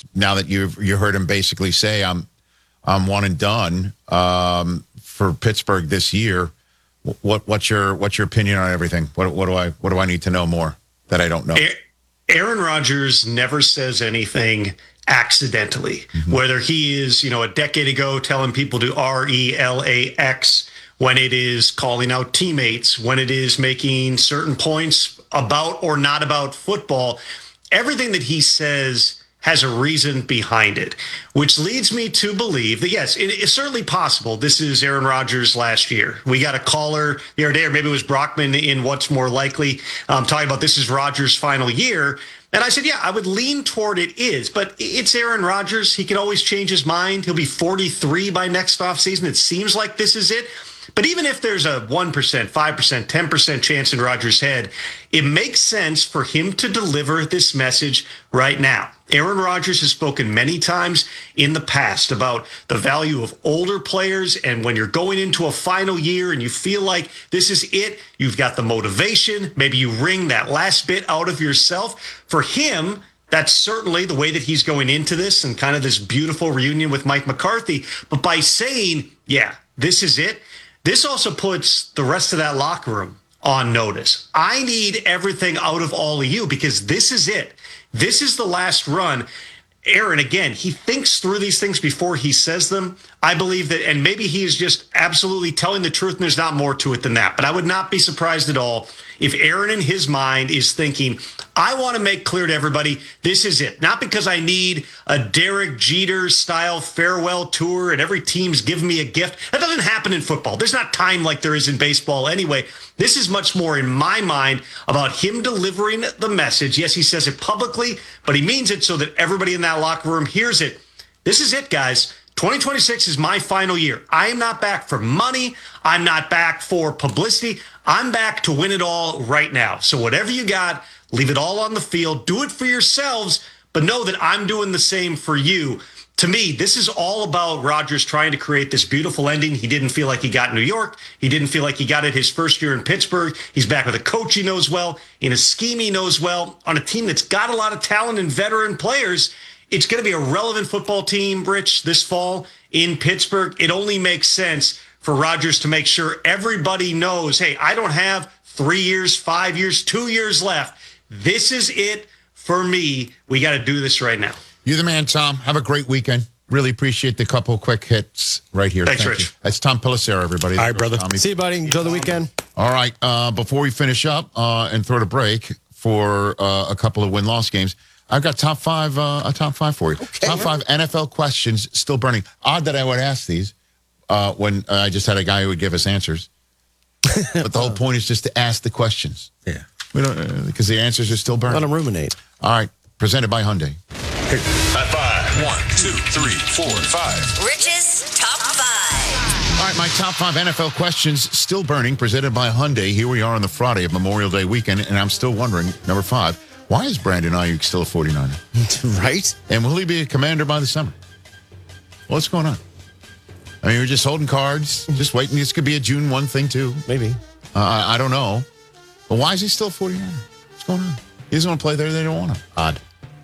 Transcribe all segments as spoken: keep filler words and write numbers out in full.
now that you've you heard him basically say, I'm I'm one and done um, for Pittsburgh this year. What what's your what's your opinion on everything? What what do I what do I need to know more that I don't know? Aaron Rodgers never says anything accidentally. Mm-hmm. Whether he is, you know, a decade ago telling people to R E L A X, when it is calling out teammates, when it is making certain points about or not about football, everything that he says has a reason behind it, which leads me to believe that, yes, it is certainly possible this is Aaron Rodgers last year. We got a caller the other day, or maybe it was Brockman in What's More Likely, um, talking about this is Rodgers' final year. And I said, yeah, I would lean toward it is, but it's Aaron Rodgers. He can always change his mind. He'll be forty-three by next offseason. It seems like this is it. But even if there's a one percent, five percent, ten percent chance in Rodgers' head, it makes sense for him to deliver this message right now. Aaron Rodgers has spoken many times in the past about the value of older players. And when you're going into a final year and you feel like this is it, you've got the motivation. Maybe you wring that last bit out of yourself. For him, that's certainly the way that he's going into this and kind of this beautiful reunion with Mike McCarthy. But by saying, yeah, this is it, this also puts the rest of that locker room on notice. I need everything out of all of you because this is it. This is the last run. Aaron, again, he thinks through these things before he says them. I believe that, and maybe he is just absolutely telling the truth and there's not more to it than that. But I would not be surprised at all if Aaron in his mind is thinking, I want to make clear to everybody, this is it. Not because I need a Derek Jeter style farewell tour and every team's giving me a gift. That doesn't happen in football. There's not time like there is in baseball anyway. This is much more in my mind about him delivering the message. Yes, he says it publicly, but he means it so that everybody in that locker room hears it. This is it, guys. twenty twenty-six is my final year. I am not back for money. I'm not back for publicity. I'm back to win it all right now. So whatever you got, leave it all on the field. Do it for yourselves, but know that I'm doing the same for you. To me, this is all about Rodgers trying to create this beautiful ending. He didn't feel like he got in New York. He didn't feel like he got it his first year in Pittsburgh. He's back with a coach he knows well, in a scheme he knows well, on a team that's got a lot of talent and veteran players. It's going to be a relevant football team, Rich, this fall in Pittsburgh. It only makes sense for Rodgers to make sure everybody knows, hey, I don't have three years, five years, two years left. This is it for me. We got to do this right now. You're the man, Tom. Have a great weekend. Really appreciate the couple quick hits right here. Thanks, Thank Rich. You. That's Tom Pelissero, everybody. All right, brother. Tommy. See you, buddy. Enjoy the weekend. All right. Uh, before we finish up uh, and throw the break for uh, a couple of win-loss games, I've got top five, uh, a top five for you. Okay, top five N F L questions still burning. Odd that I would ask these uh, when uh, I just had a guy who would give us answers. But the whole point is just to ask the questions. Yeah. We don't uh, because the answers are still burning. Let them ruminate. All right. Presented by Hyundai. High five. One, two, three, four, five. Rich's top five. All right, my top five N F L questions still burning, presented by Hyundai. Here we are on the Friday of Memorial Day weekend, and I'm still wondering, number five, why is Brandon Ayuk still a forty-niner? Right? And will he be a commander by the summer? What's going on? I mean, we're just holding cards, just waiting. This could be a June first thing, too. Maybe. Uh, I, I don't know. But why is he still a forty-niner? What's going on? He doesn't want to play there. They don't want him. Odd.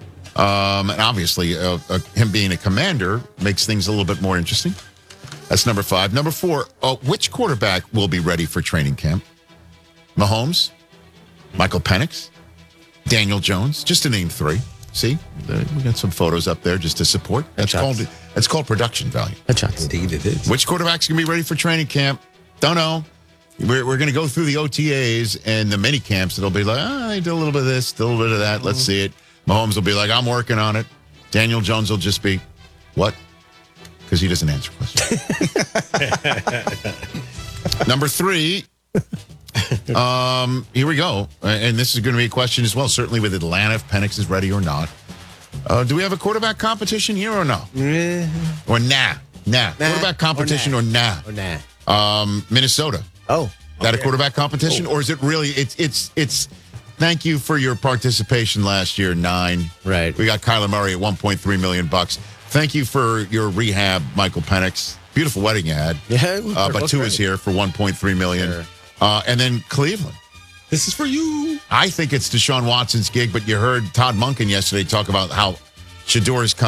Um, and obviously, uh, uh, him being a commander makes things a little bit more interesting. That's number five. Number four, uh, which quarterback will be ready for training camp? Mahomes? Michael Penix? Daniel Jones? Just to name three. See? Uh, we got some photos up there just to support. That's Headshots. called that's called production value. Headshots. Indeed it is. Which quarterback's going to be ready for training camp? Don't know. We're, we're going to go through the O T As and the mini camps. It'll be like, oh, I did a little bit of this, did a little bit of that. Let's see it. Mahomes will be like, I'm working on it. Daniel Jones will just be, what? Because he doesn't answer questions. Number three. Um, here we go. And this is going to be a question as well, certainly with Atlanta, if Penix is ready or not. Uh, do we have a quarterback competition here or no? Or nah? Nah. Nah. Quarterback competition or nah? Or nah. Um, Minnesota. Oh. That a quarterback competition? Oh. Or is it really, it's, it's, it's, thank you for your participation last year, nine. Right. We got Kyler Murray at one point three million bucks. Thank you for your rehab, Michael Penix. Beautiful wedding you had. Yeah. Uh, but two is here for one point three million. Sure. Uh, and then Cleveland. This is for you. I think it's Deshaun Watson's gig, but you heard Todd Monken yesterday talk about how Shador's